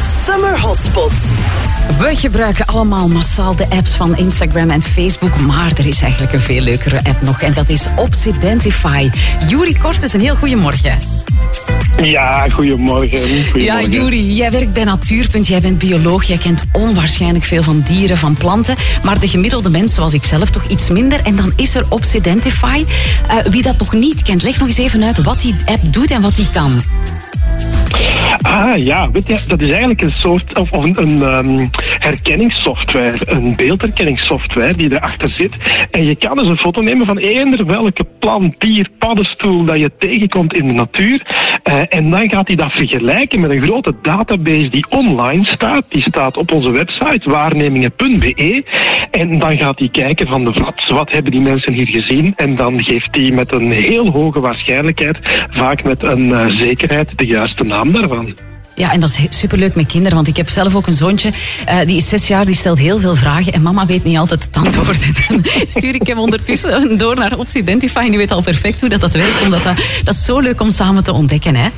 Summer Hotspot. We gebruiken allemaal massaal de apps van Instagram en Facebook, maar er is eigenlijk een veel leukere app nog en dat is Obsidentify. Juri Kortes, een heel goeiemorgen. Ja, goedemorgen. Ja, Juri, jij werkt bij Natuurpunt, jij bent bioloog, jij kent onwaarschijnlijk veel van dieren, van planten, maar de gemiddelde mens, zoals ik zelf, toch iets minder. En dan is er Obsidentify. Wie dat nog niet kent, leg nog eens even uit wat die app doet en wat die kan. Ah ja, weet je, dat is eigenlijk een soort of een herkenningssoftware, een beeldherkenningssoftware die erachter zit. En je kan dus een foto nemen van eender welke plant, dier, paddenstoel dat je tegenkomt in de natuur. En dan gaat hij dat vergelijken met een grote database die online staat. Die staat op onze website waarnemingen.be. En dan gaat hij kijken van wat hebben die mensen hier gezien. En dan geeft hij met een heel hoge waarschijnlijkheid, vaak met een zekerheid, de juiste naam daarvan. Ja, en dat is superleuk met kinderen, want ik heb zelf ook een zoontje, die is 6 jaar, die stelt heel veel vragen en mama weet niet altijd het antwoord. Dan stuur ik hem ondertussen door naar Obsidentify en die weet al perfect hoe dat werkt, omdat dat is zo leuk om samen te ontdekken, hè.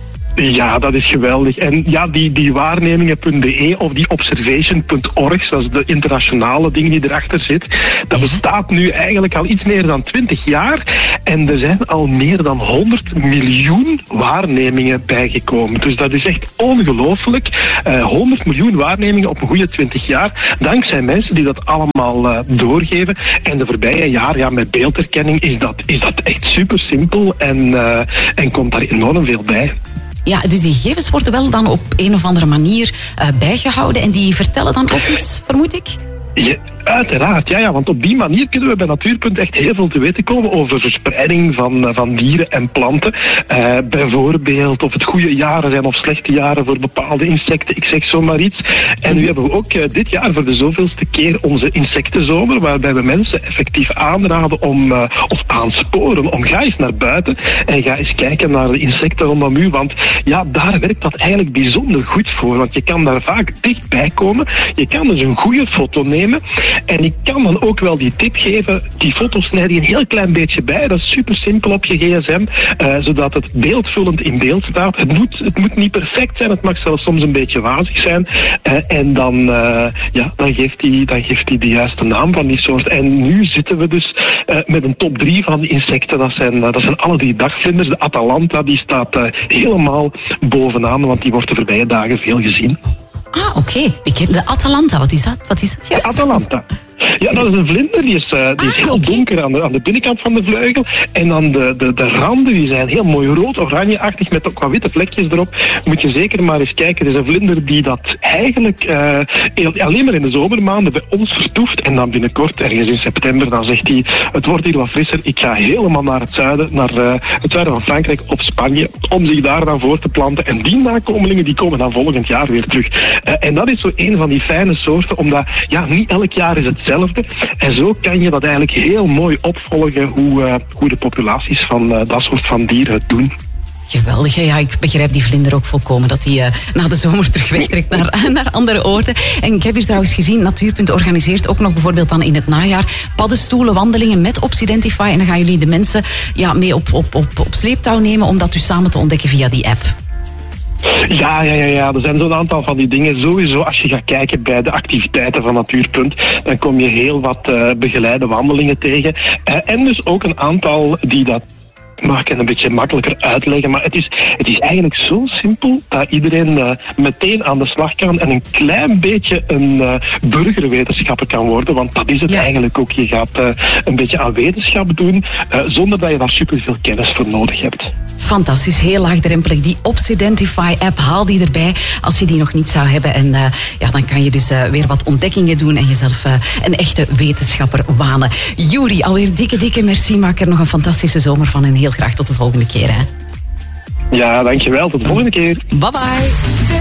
Ja, dat is geweldig. En ja, die waarnemingen.be of die observation.org, dat is de internationale ding die erachter zit, dat bestaat nu eigenlijk al iets meer dan 20 jaar. En er zijn al meer dan 100 miljoen waarnemingen bijgekomen. Dus dat is echt ongelooflijk. 100 miljoen waarnemingen op een goede 20 jaar. Dankzij mensen die dat allemaal doorgeven. En de voorbije jaar, ja, met beeldherkenning is dat echt super simpel en komt daar enorm veel bij. Ja, dus die gegevens worden wel dan op een of andere manier bijgehouden en die vertellen dan ook iets, vermoed ik? Ja, uiteraard, ja, want op die manier kunnen we bij Natuurpunt echt heel veel te weten komen over verspreiding van dieren en planten. Bijvoorbeeld of het goede jaren zijn of slechte jaren voor bepaalde insecten, ik zeg zomaar iets. En nu hebben we ook dit jaar voor de zoveelste keer onze insectenzomer, waarbij we mensen effectief aanraden of aansporen om ga eens naar buiten en ga eens kijken naar de insecten rondom u, want ja, daar werkt dat eigenlijk bijzonder goed voor, want je kan daar vaak dichtbij komen. Je kan dus een goede foto nemen. En ik kan dan ook wel die tip geven, die foto snijd je een heel klein beetje bij. Dat is super simpel op je gsm, zodat het beeldvullend in beeld staat. Het moet niet perfect zijn, het mag zelfs soms een beetje wazig zijn. En dan geeft hij de juiste naam van die soort. En nu zitten we dus met een top 3 van die insecten. Dat zijn alle 3 dagvlinders. De Atalanta, die staat helemaal bovenaan, want die wordt de voorbije dagen veel gezien. Ah, oké. De Atalanta, wat is dat juist? De Atalanta. Ja, dat is een vlinder. Die is heel donker aan de binnenkant van de vleugel. En dan de randen, die zijn heel mooi rood-oranje-achtig met ook wat witte vlekjes erop. Moet je zeker maar eens kijken. Het is een vlinder die dat eigenlijk alleen maar in de zomermaanden bij ons vertoeft. En dan binnenkort, ergens in september, dan zegt hij, het wordt hier wat frisser. Ik ga helemaal naar het zuiden, het zuiden van Frankrijk of Spanje, om zich daar dan voor te planten. En die nakomelingen, die komen dan volgend jaar weer terug. En dat is zo een van die fijne soorten, omdat ja, niet elk jaar is hetzelfde. En zo kan je dat eigenlijk heel mooi opvolgen hoe de populaties van dat soort van dieren het doen. Geweldig, ja, ik begrijp die vlinder ook volkomen, dat die na de zomer terug wegtrekt naar andere oorden. En ik heb hier trouwens gezien, Natuurpunt organiseert ook nog bijvoorbeeld dan in het najaar paddenstoelen, wandelingen met Obsidentify. En dan gaan jullie de mensen mee op sleeptouw nemen om dat dus samen te ontdekken via die app. Ja. Er zijn zo'n aantal van die dingen. Sowieso, als je gaat kijken bij de activiteiten van Natuurpunt, dan kom je heel wat begeleide wandelingen tegen. En dus ook een aantal die dat mag ik een beetje makkelijker uitleggen, maar het is eigenlijk zo simpel dat iedereen meteen aan de slag kan en een klein beetje een burgerwetenschapper kan worden, want dat is het eigenlijk ook. Je gaat een beetje aan wetenschap doen, zonder dat je daar superveel kennis voor nodig hebt. Fantastisch, heel laagdrempelig. Die Obsidentify-app, haal die erbij als je die nog niet zou hebben. En dan kan je dus weer wat ontdekkingen doen en jezelf een echte wetenschapper wanen. Juri, alweer dikke merci. Maak er nog een fantastische zomer van en heel graag tot de volgende keer. Hè. Ja, dankjewel. Tot de volgende keer. Bye bye.